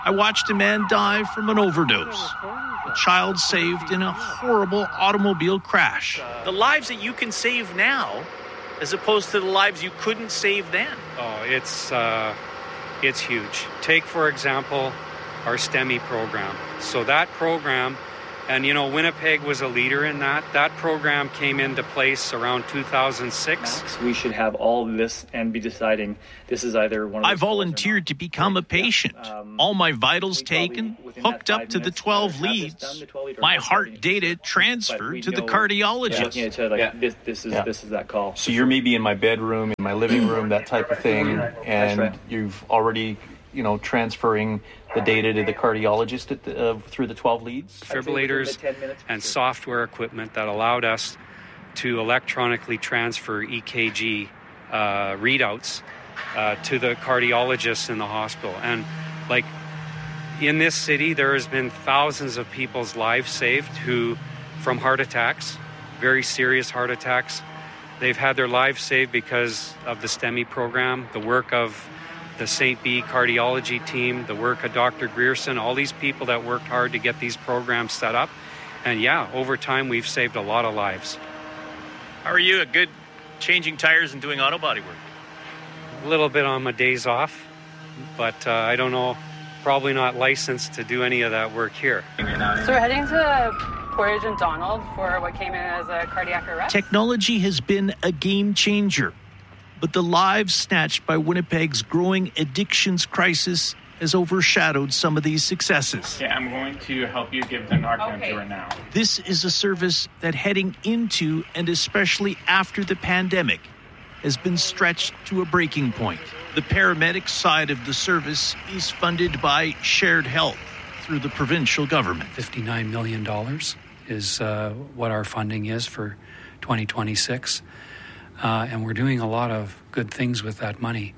I watched a man die from an overdose. A child saved in a horrible automobile crash. The lives that you can save now, as opposed to the lives you couldn't save then. Oh, it's huge. Take, for example, our STEMI program. So that program, and Winnipeg was a leader in that. That program came into place around 2006. We should have all of this and be deciding this is either one of I volunteered to become a patient. All my vitals taken, hooked up to the 12 leads. My heart data transferred to the cardiologist. This is that call. So you're maybe in my bedroom, in my living room, that type of thing, and you've already transferring the data to the cardiologist through the 12 leads? Defibrillators and software equipment that allowed us to electronically transfer EKG readouts to the cardiologists in the hospital. And in this city, there has been thousands of people's lives saved from heart attacks, very serious heart attacks. They've had their lives saved because of the STEMI program, the work of the St. B cardiology team, the work of Dr. Grierson, all these people that worked hard to get these programs set up. And over time, we've saved a lot of lives. How are you at good changing tires and doing auto body work? A little bit on my days off, but I don't know, probably not licensed to do any of that work here. So we're heading to Portage and Donald for what came in as a cardiac arrest. Technology has been a game changer, but the lives snatched by Winnipeg's growing addictions crisis has overshadowed some of these successes. Okay, I'm going to help you give the Narcan to her now. This is a service that heading into and especially after the pandemic has been stretched to a breaking point. The paramedic side of the service is funded by Shared Health through the provincial government. $59 million is what our funding is for 2026. And we're doing a lot of good things with that money.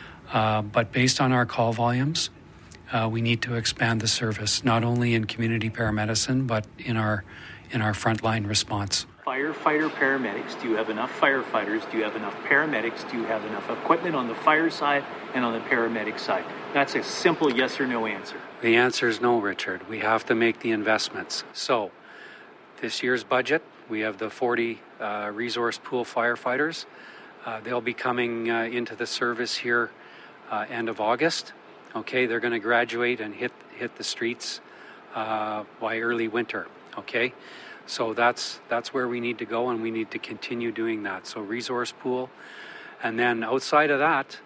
But based on our call volumes, we need to expand the service, not only in community paramedicine, but in our frontline response. Firefighter paramedics, do you have enough firefighters? Do you have enough paramedics? Do you have enough equipment on the fire side and on the paramedic side? That's a simple yes or no answer. The answer is no, Richard. We have to make the investments. So this year's budget, we have the 40 resource pool firefighters. They'll be coming into the service here end of August. Okay, they're going to graduate and hit the streets by early winter. Okay, so that's where we need to go, and we need to continue doing that. So resource pool, and then outside of that,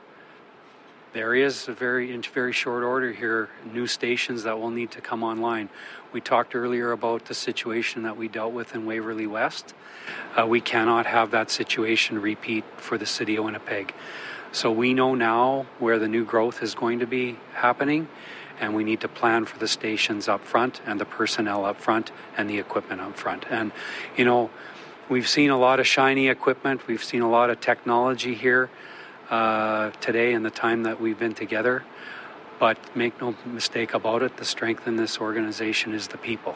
there is in very short order here new stations that will need to come online. We talked earlier about the situation that we dealt with in Waverly West. We cannot have that situation repeat for the city of Winnipeg. So we know now where the new growth is going to be happening, and we need to plan for the stations up front and the personnel up front and the equipment up front. And, we've seen a lot of shiny equipment. We've seen a lot of technology here today in the time that we've been together. But make no mistake about it, the strength in this organization is the people.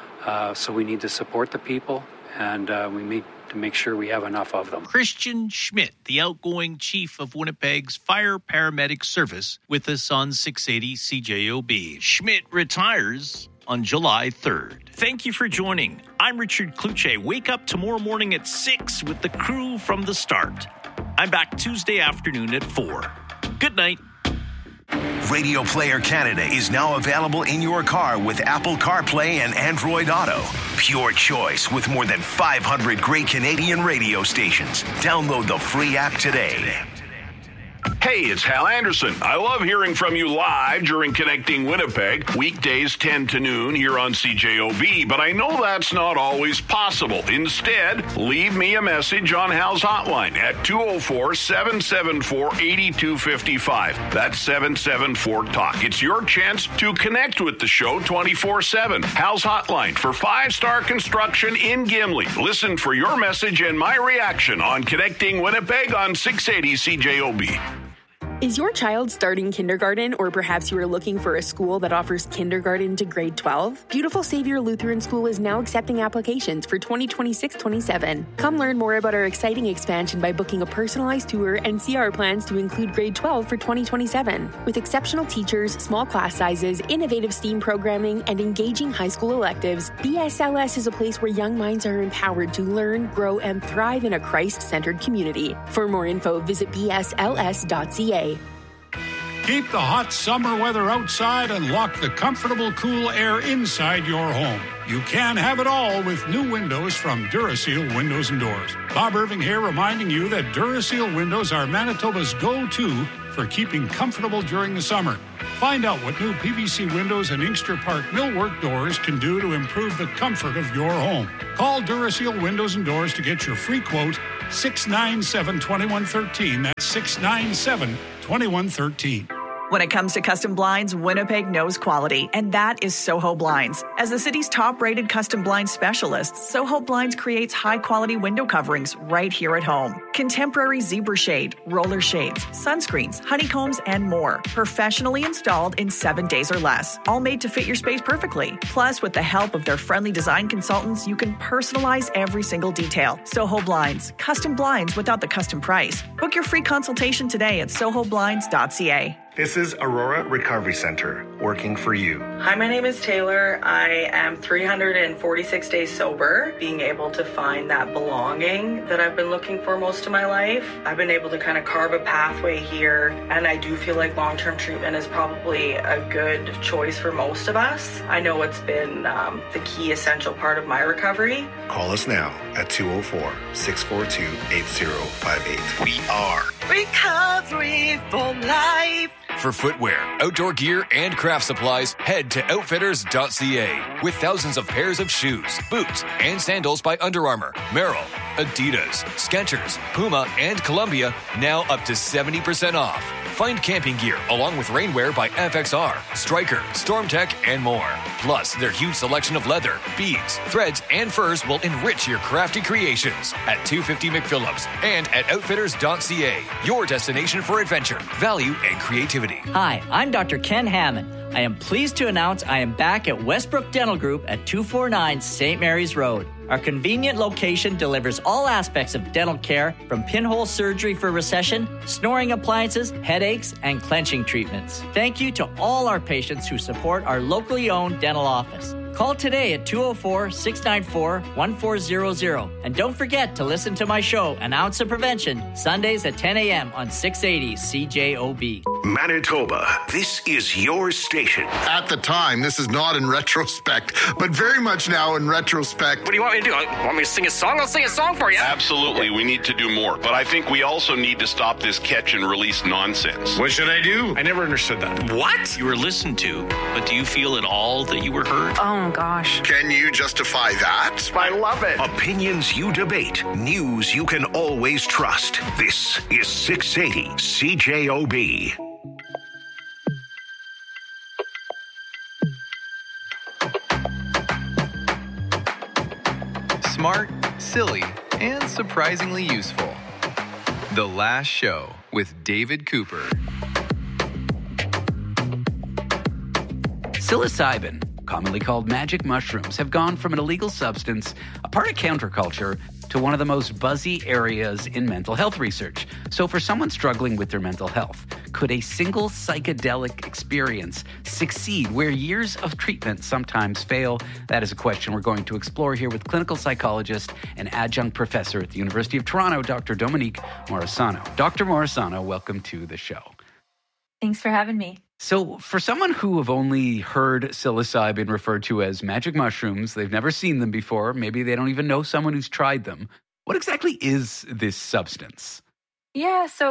So we need to support the people, and we need to make sure we have enough of them. Christian Schmidt, the outgoing chief of Winnipeg's Fire Paramedic Service, with us on 680 CJOB. Schmidt retires on July 3rd. Thank you for joining. I'm Richard Kluche. Wake up tomorrow morning at 6 with the crew from the start. I'm back Tuesday afternoon at 4. Good night. Radio Player Canada is now available in your car with Apple CarPlay and Android Auto. Pure choice with more than 500 great Canadian radio stations. Download the free app today. Hey, it's Hal Anderson. I love hearing from you live during Connecting Winnipeg, weekdays 10 to noon here on CJOB, but I know that's not always possible. Instead, leave me a message on Hal's hotline at 204-774-8255. That's 774-TALK. It's your chance to connect with the show 24/7. Hal's hotline for 5-star construction in Gimli. Listen for your message and my reaction on Connecting Winnipeg on 680 CJOB. Is your child starting kindergarten, or perhaps you are looking for a school that offers kindergarten to grade 12? Beautiful Savior Lutheran School is now accepting applications for 2026-27. Come learn more about our exciting expansion by booking a personalized tour and see our plans to include grade 12 for 2027. With exceptional teachers, small class sizes, innovative STEAM programming, and engaging high school electives, BSLS is a place where young minds are empowered to learn, grow, and thrive in a Christ-centered community. For more info, visit bsls.ca. Keep the hot summer weather outside and lock the comfortable, cool air inside your home. You can have it all with new windows from Duraseal Windows and Doors. Bob Irving here, reminding you that Duraseal windows are Manitoba's go-to for keeping comfortable during the summer. Find out what new PVC windows and Inkster Park millwork doors can do to improve the comfort of your home. Call Duraseal Windows and Doors to get your free quote, 697-2113. That's 697-2113. When it comes to custom blinds, Winnipeg knows quality, and that is Soho Blinds. As the city's top-rated custom blind specialist, Soho Blinds creates high-quality window coverings right here at home. Contemporary zebra shade, roller shades, sunscreens, honeycombs, and more. Professionally installed in 7 days or less. All made to fit your space perfectly. Plus, with the help of their friendly design consultants, you can personalize every single detail. Soho Blinds. Custom blinds without the custom price. Book your free consultation today at sohoblinds.ca. This is Aurora Recovery Center, working for you. Hi, my name is Taylor. I am 346 days sober, being able to find that belonging that I've been looking for most of my life. I've been able to kind of carve a pathway here, and I do feel like long-term treatment is probably a good choice for most of us. I know it's been the key essential part of my recovery. Call us now at 204-642-8058. We are Recovery for Life. For footwear, outdoor gear, and craft supplies, head to outfitters.ca. With thousands of pairs of shoes, boots, and sandals by Under Armour, Merrell, Adidas, Skechers, Puma, and Columbia, now up to 70% off. Find camping gear along with rainwear by FXR, Striker, Stormtech, and more. Plus, their huge selection of leather, beads, threads, and furs will enrich your crafty creations at 250 McPhillips and at outfitters.ca. Your destination for adventure, value, and creativity. Hi, I'm Dr. Ken Hammond. I am pleased to announce I am back at Westbrook Dental Group at 249 St. Mary's Road. Our convenient location delivers all aspects of dental care, from pinhole surgery for recession, snoring appliances, headaches, and clenching treatments. Thank you to all our patients who support our locally owned dental office. Call today at 204-694-1400. And don't forget to listen to my show, An Ounce of Prevention, Sundays at 10 a.m. on 680 CJOB. Manitoba, this is your station. At the time, this is not in retrospect, but very much now in retrospect. What do you want me to do? Want me to sing a song? I'll sing a song for you. Absolutely, we need to do more. But I think we also need to stop this catch and release nonsense. What should I do? I never understood that. What? You were listened to, but do you feel at all that you were heard? Oh, gosh. Can you justify that? I love it. Opinions you debate, news you can always trust. This is 680 CJOB. Smart, silly, and surprisingly useful. The Last Show with David Cooper. Psilocybin, commonly called magic mushrooms, have gone from an illegal substance, a part of counterculture, to one of the most buzzy areas in mental health research. So for someone struggling with their mental health, could a single psychedelic experience succeed where years of treatment sometimes fail? That is a question we're going to explore here with clinical psychologist and adjunct professor at the University of Toronto, Dr. Dominique Morisano. Dr. Morisano, welcome to the show. Thanks for having me. So for someone who have only heard psilocybin referred to as magic mushrooms, they've never seen them before, maybe they don't even know someone who's tried them, what exactly is this substance? Yeah, so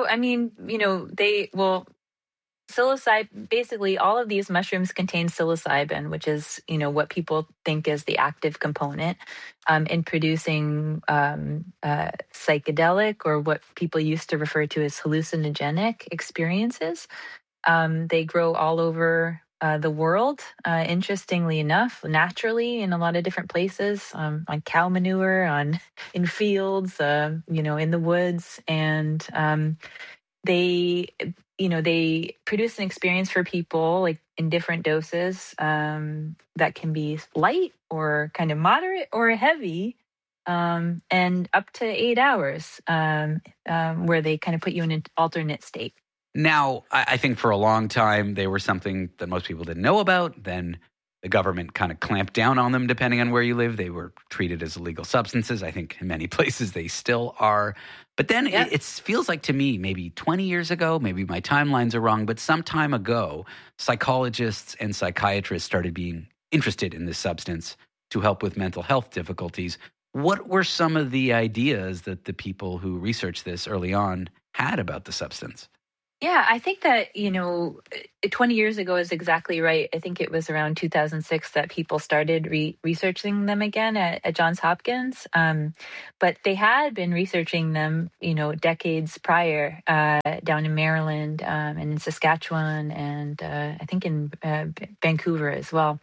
psilocybin, basically all of these mushrooms contain psilocybin, which is, what people think is the active component in producing psychedelic, or what people used to refer to as hallucinogenic experiences. They grow all over the world, interestingly enough, naturally in a lot of different places, on cow manure, in fields, in the woods. And they produce an experience for people like in different doses that can be light or kind of moderate or heavy, and up to 8 hours, where they kind of put you in an alternate state. Now, I think for a long time, they were something that most people didn't know about. Then the government kind of clamped down on them depending on where you live. They were treated as illegal substances. I think in many places they still are. But then it feels like to me, maybe 20 years ago, maybe my timelines are wrong, but some time ago, psychologists and psychiatrists started being interested in this substance to help with mental health difficulties. What were some of the ideas that the people who researched this early on had about the substance? Yeah, I think that, 20 years ago is exactly right. I think it was around 2006 that people started researching them again at Johns Hopkins. But they had been researching them, decades prior, down in Maryland and in Saskatchewan and I think in Vancouver as well.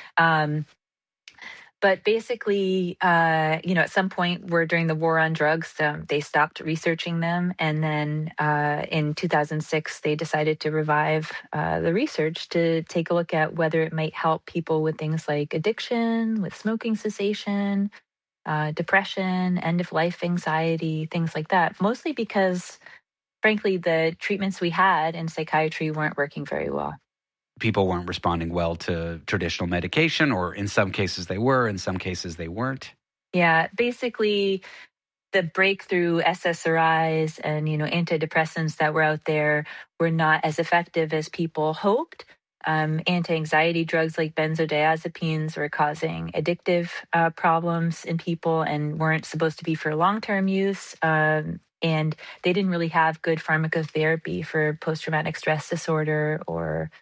But basically, at some point during the war on drugs, they stopped researching them. And then in 2006, they decided to revive the research to take a look at whether it might help people with things like addiction, with smoking cessation, depression, end-of-life anxiety, things like that. Mostly because, frankly, the treatments we had in psychiatry weren't working very well. People weren't responding well to traditional medication, or in some cases they were, in some cases they weren't. Yeah, basically the breakthrough SSRIs and, antidepressants that were out there were not as effective as people hoped. Anti-anxiety drugs like benzodiazepines were causing addictive problems in people and weren't supposed to be for long-term use. And they didn't really have good pharmacotherapy for post-traumatic stress disorder or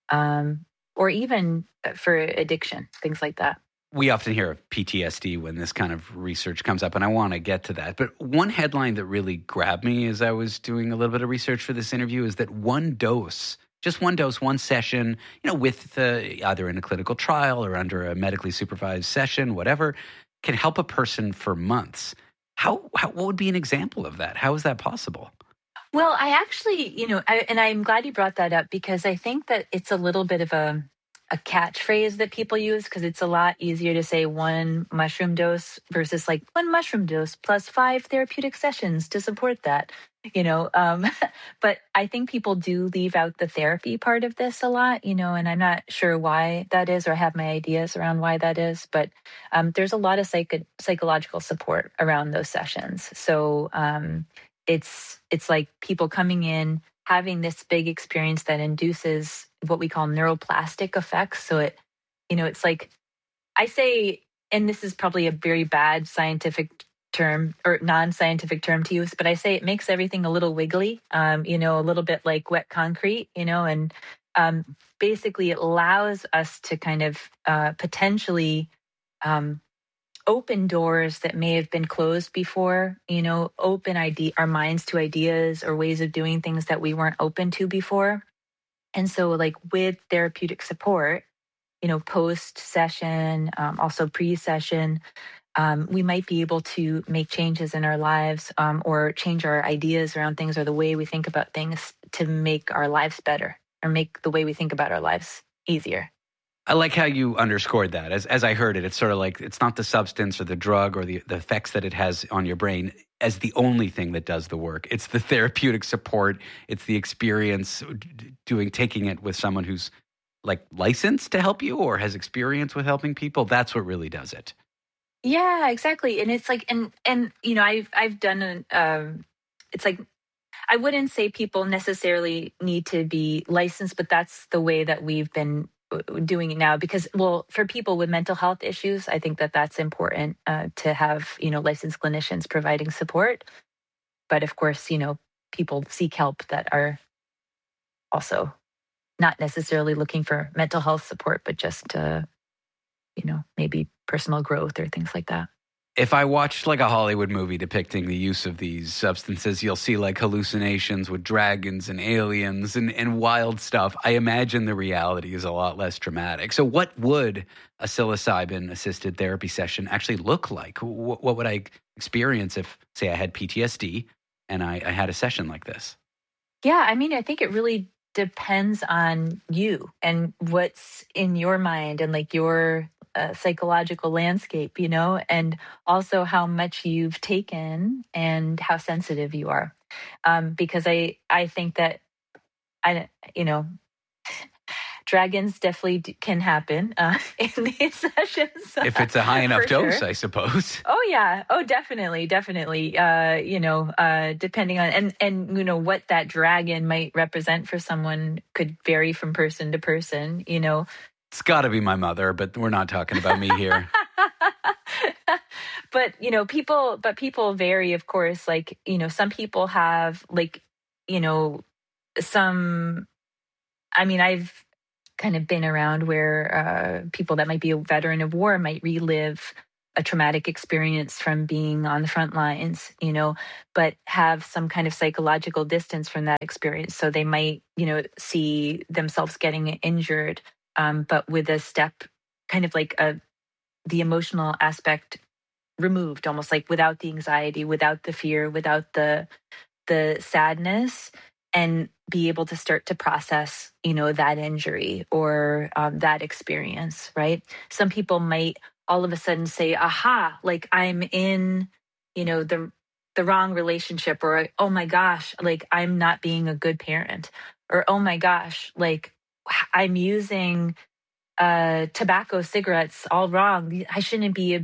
even for addiction, things like that. We often hear of PTSD when this kind of research comes up, and I want to get to that. But one headline that really grabbed me as I was doing a little bit of research for this interview is that one dose, one session, with either in a clinical trial or under a medically supervised session, whatever, can help a person for months. What would be an example of that? How is that possible? Well, I actually, and I'm glad you brought that up because I think that it's a little bit of a catchphrase that people use because it's a lot easier to say one mushroom dose versus like one mushroom dose plus 5 therapeutic sessions to support that, But I think people do leave out the therapy part of this a lot, and I'm not sure why that is, or I have my ideas around why that is. But there's a lot of psychological support around those sessions. So it's like people coming in, having this big experience that induces what we call neuroplastic effects. So it's like, I say, and this is probably a very bad scientific term or non-scientific term to use, but I say it makes everything a little wiggly, a little bit like wet concrete, and basically it allows us to kind of potentially open doors that may have been closed before, open our minds to ideas or ways of doing things that we weren't open to before. And so like with therapeutic support, post-session, also pre-session, we might be able to make changes in our lives or change our ideas around things or the way we think about things to make our lives better or make the way we think about our lives easier. I like how you underscored that. As I heard it, it's sort of like it's not the substance or the drug or the effects that it has on your brain as the only thing that does the work. It's the therapeutic support. It's the experience taking it with someone who's like licensed to help you or has experience with helping people. That's what really does it. Yeah, exactly. And it's like, and I've done it's like, I wouldn't say people necessarily need to be licensed, but that's the way that we've been doing it now because, well, for people with mental health issues, I think that that's important to have, licensed clinicians providing support. But of course, people seek help that are also not necessarily looking for mental health support, but just, maybe personal growth or things like that. If I watched like a Hollywood movie depicting the use of these substances, you'll see like hallucinations with dragons and aliens and wild stuff. I imagine the reality is a lot less dramatic. So what would a psilocybin-assisted therapy session actually look like? What would I experience if, say, I had PTSD and I had a session like this? Yeah, I mean, I think it really depends on you and what's in your mind and like your psychological landscape, and also how much you've taken and how sensitive you are. Because I think that dragons definitely can happen in these sessions. If it's a high enough dose, sure. I suppose. Oh, yeah. Oh, definitely. Depending on, and what that dragon might represent for someone could vary from person to person, It's got to be my mother, but we're not talking about me here. But, people vary, of course. Like, some people have I've kind of been around where people that might be a veteran of war might relive a traumatic experience from being on the front lines, but have some kind of psychological distance from that experience. So they might, see themselves getting injured, but with a step kind of like the emotional aspect removed, almost like without the anxiety, without the fear, without the sadness, and be able to start to process, that injury or that experience, right? Some people might all of a sudden say, aha, like I'm in, the wrong relationship, or, oh my gosh, like I'm not being a good parent, or, oh my gosh, like I'm using tobacco, cigarettes all wrong. I shouldn't be,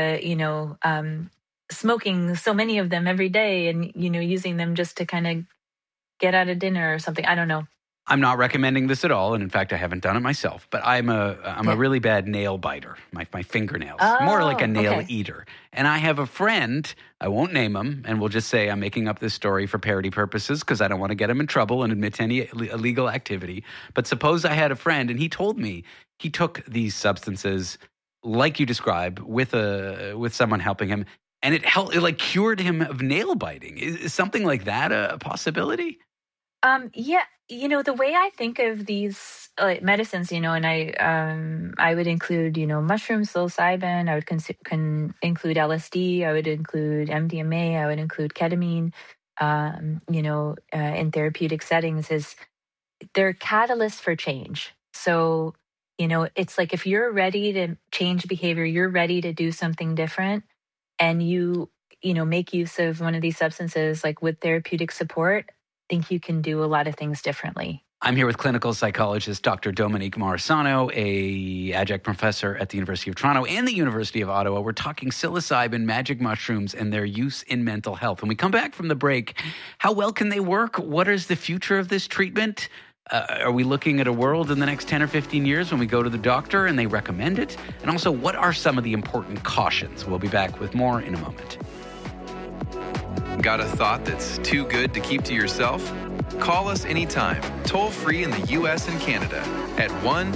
smoking so many of them every day and, using them just to kind of get out of dinner or something. I don't know. I'm not recommending this at all, and in fact, I haven't done it myself. But I'm a really bad nail biter. My fingernails, more like a nail eater. And I have a friend. I won't name him, and we'll just say I'm making up this story for parody purposes because I don't want to get him in trouble and admit to any illegal activity. But suppose I had a friend, and he told me he took these substances, like you describe, with someone helping him, and it cured him of nail biting. Is something like that a possibility? Yeah, the way I think of these medicines, and I would include, mushrooms, psilocybin, I would include LSD, I would include MDMA, I would include ketamine, in therapeutic settings, is they're catalysts for change. So, it's like if you're ready to change behavior, you're ready to do something different, and you make use of one of these substances, like with therapeutic support, think you can do a lot of things differently. I'm here with clinical psychologist Dr. Dominique Morisano, a adjunct professor at the University of Toronto and the University of Ottawa. We're talking psilocybin, magic mushrooms, and their use in mental health. When we come back from the break, how well can they work? What is the future of this treatment? Are we looking at a world in the next 10 or 15 years when we go to the doctor and they recommend it? And also, what are some of the important cautions? We'll be back with more in a moment. Got a thought that's too good to keep to yourself? Call us anytime, toll free in the U.S. and Canada at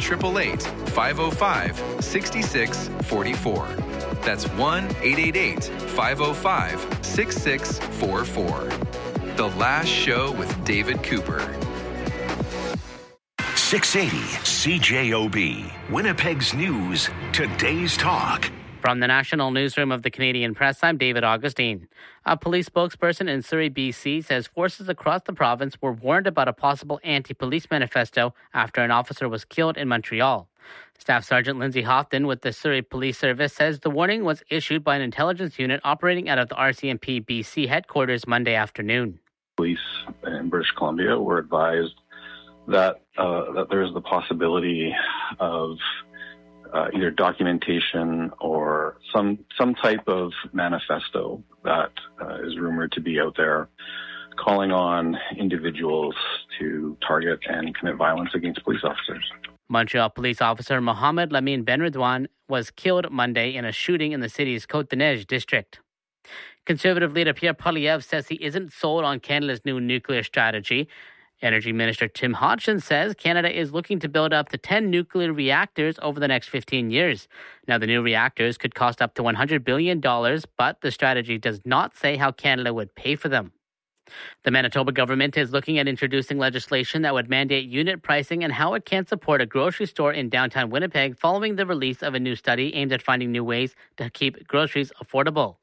1-888-505-6644. That's 1-888-505-6644. The Last Show with David Cooper. 680 CJOB, Winnipeg's News, Today's Talk. From the National Newsroom of the Canadian Press, I'm David Augustine. A police spokesperson in Surrey, BC, says forces across the province were warned about a possible anti-police manifesto after an officer was killed in Montreal. Staff Sergeant Lindsay Houghton with the Surrey Police Service says the warning was issued by an intelligence unit operating out of the RCMP BC headquarters Monday afternoon. Police in British Columbia were advised that there is the possibility of either documentation or some type of manifesto that is rumored to be out there calling on individuals to target and commit violence against police officers. Montreal police officer Mohamed Lamine Benredouane was killed Monday in a shooting in the city's Côte-des-Neiges district. Conservative leader Pierre Poilievre says he isn't sold on Canada's new nuclear strategy. Energy Minister Tim Hodgson says Canada is looking to build up to 10 nuclear reactors over the next 15 years. Now, the new reactors could cost up to $100 billion, but the strategy does not say how Canada would pay for them. The Manitoba government is looking at introducing legislation that would mandate unit pricing and how it can support a grocery store in downtown Winnipeg following the release of a new study aimed at finding new ways to keep groceries affordable.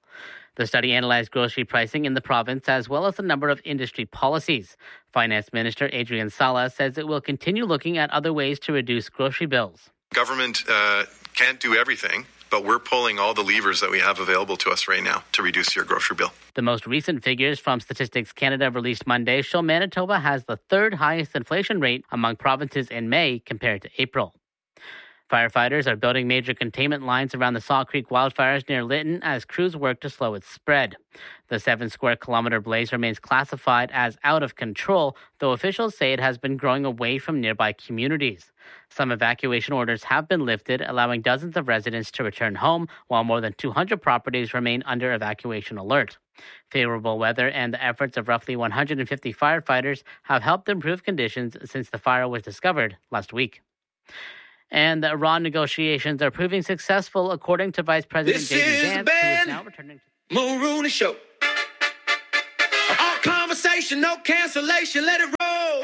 The study analyzed grocery pricing in the province as well as a number of industry policies. Finance Minister Adrian Sala says it will continue looking at other ways to reduce grocery bills. Government can't do everything, but we're pulling all the levers that we have available to us right now to reduce your grocery bill. The most recent figures from Statistics Canada released Monday show Manitoba has the third highest inflation rate among provinces in May compared to April. Firefighters are building major containment lines around the Saw Creek wildfires near Lytton as crews work to slow its spread. The 7-square-kilometer blaze remains classified as out of control, though officials say it has been growing away from nearby communities. Some evacuation orders have been lifted, allowing dozens of residents to return home, while more than 200 properties remain under evacuation alert. Favorable weather and the efforts of roughly 150 firefighters have helped improve conditions since the fire was discovered last week. And the Iran negotiations are proving successful, according to Vice President J.D. Vance, who is now returning to Moon Rooney Show. All conversation, no cancellation, let it roll.